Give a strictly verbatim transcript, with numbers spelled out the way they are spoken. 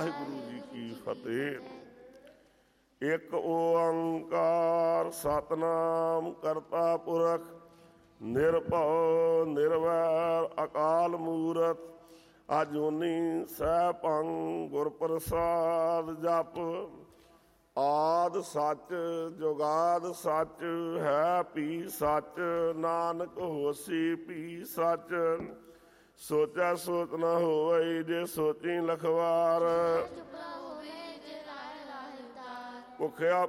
ਵਾਹਿਗੁਰੂ ਜੀ ਕੀ ਫਤਿਹ। ਇੱਕ ਓੰਕਾਰ ਸਤਿਨਾਮ ਕਰਤਾ ਪੁਰਖ ਨਿਰਭਉ ਨਿਰਵੈਰ ਅਕਾਲ ਮੂਰਤ ਅਜੂਨੀ ਸੈਭੰ ਗੁਰ ਪ੍ਰਸਾਦ। ਜਪ ਆਦ ਸੱਚ ਜੁਗਾਦ ਸੱਚ ਹੈ ਭੀ ਸੱਚ ਨਾਨਕ ਹੋਸੀ ਭੀ ਸੱਚ। ਸੋਚਾ ਸੋਚ ਨਾ ਹੋਵਈ ਜੇ ਸੋਚੀ ਲਖਵਾਰ। ਭੁਖਿਆ